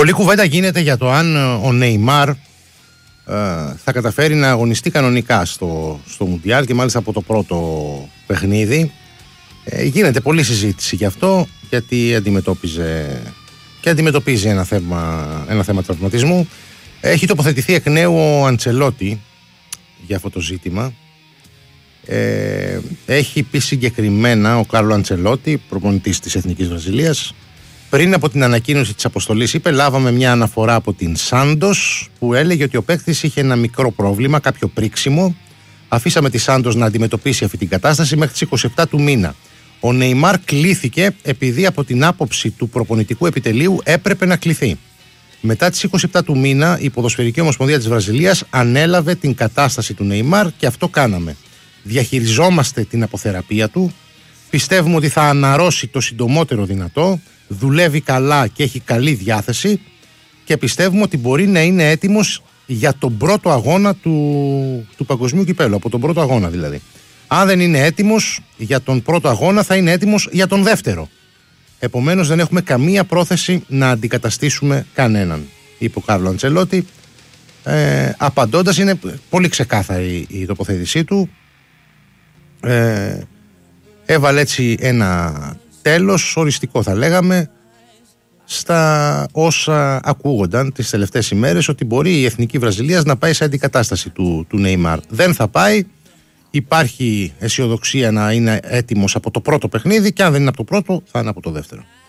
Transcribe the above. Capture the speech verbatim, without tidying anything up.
Πολλή κουβέντα γίνεται για το αν ο Νεϊμάρ ε, θα καταφέρει να αγωνιστεί κανονικά στο, στο Μουντιάλ και μάλιστα από το πρώτο παιχνίδι. Ε, γίνεται πολλή συζήτηση γι' αυτό, γιατί αντιμετώπιζε και αντιμετωπίζει ένα θέμα, ένα θέμα τραυματισμού. Έχει τοποθετηθεί εκ νέου ο Αντσελότη για αυτό το ζήτημα. Ε, έχει πει συγκεκριμένα ο Κάρλο Αντσελότη, προπονητής της Εθνικής Βραζιλίας, πριν από την ανακοίνωση της αποστολής, είπε: λάβαμε μια αναφορά από την Σάντος που έλεγε ότι ο παίκτης είχε ένα μικρό πρόβλημα, κάποιο πρίξιμο. Αφήσαμε τη Σάντος να αντιμετωπίσει αυτή την κατάσταση μέχρι τις είκοσι επτά του μήνα. Ο Νεϊμάρ κλήθηκε επειδή από την άποψη του προπονητικού επιτελείου έπρεπε να κληθεί. Μετά τις είκοσι επτά του μήνα, η Ποδοσφαιρική Ομοσπονδία της Βραζιλίας ανέλαβε την κατάσταση του Νεϊμάρ και αυτό κάναμε. Διαχειριζόμαστε την αποθεραπεία του. Πιστεύουμε ότι θα αναρρώσει το συντομότερο δυνατό. Δουλεύει καλά και έχει καλή διάθεση. Και πιστεύουμε ότι μπορεί να είναι έτοιμος για τον πρώτο αγώνα του, του Παγκοσμίου Κυπέλλου. Από τον πρώτο αγώνα δηλαδή. Αν δεν είναι έτοιμος για τον πρώτο αγώνα, θα είναι έτοιμος για τον δεύτερο. Επομένως, δεν έχουμε καμία πρόθεση να αντικαταστήσουμε κανέναν, είπε ο Κάρλο Αντσελότη. Ε, απαντώντας, είναι πολύ ξεκάθαρη η τοποθέτησή του. Ε, έβαλε έτσι ένα τέλος, οριστικό θα λέγαμε, στα όσα ακούγονταν τις τελευταίες ημέρες, ότι μπορεί η Εθνική Βραζιλίας να πάει σε αντικατάσταση του, του Νεϊμάρ. Δεν θα πάει. Υπάρχει αισιοδοξία να είναι έτοιμος από το πρώτο παιχνίδι και αν δεν είναι από το πρώτο θα είναι από το δεύτερο.